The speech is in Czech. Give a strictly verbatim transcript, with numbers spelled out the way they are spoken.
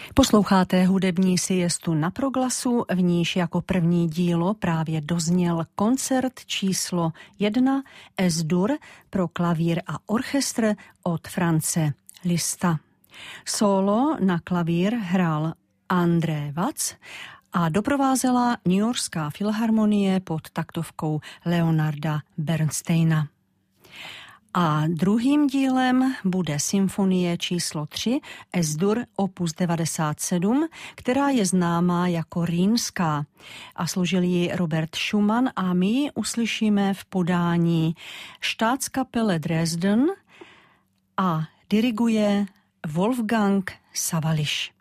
Posloucháte hudební siestu na Proglasu, v níž jako první dílo právě dozněl koncert číslo jedna Es-Dur pro klavír a orchestr od France Liszta. Solo na klavír hrál André Watz a doprovázela Newyorská filharmonie pod taktovkou Leonarda Bernsteina. A druhým dílem bude symfonie číslo tři Es-Dur opus devadesát sedm, která je známá jako Rýnská a složil ji Robert Schumann a my ji uslyšíme v podání Staatskapelle Dresden a diriguje Wolfgang Sawallisch.